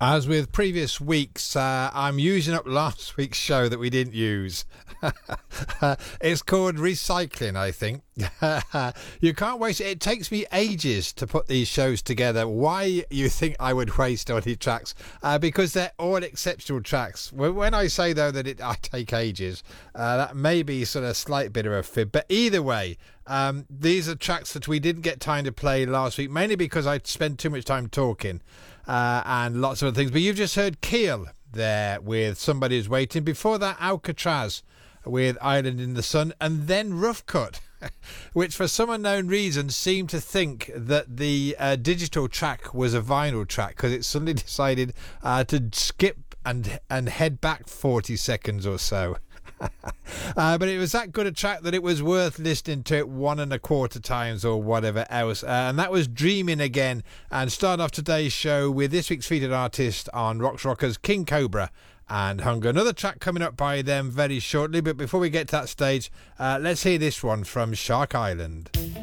As with previous weeks, I'm using up last week's show that we didn't use. It's called recycling, I think. You can't waste it. It takes me ages to put these shows together. Why you think I would waste any tracks? Because they're all exceptional tracks. When I say, though, that I take ages, that may be sort of a slight bit of a fib. But either way, these are tracks that we didn't get time to play last week, mainly because I spent too much time talking. And lots of other things. But you've just heard Keel there with Somebody Who's Waiting. Before that, Alcatraz with Island in the Sun. And then Rough Cut, which for some unknown reason seemed to think that the digital track was a vinyl track, because it suddenly decided to skip and head back 40 seconds or so. But it was that good a track that it was worth listening to it 1.25 times or whatever else. And that was Dreaming Again. And start off today's show with this week's featured artist on Rocks Rockers, King Cobra and Hunger. Another track coming up by them very shortly. But before we get to that stage, let's hear this one from Shark Island.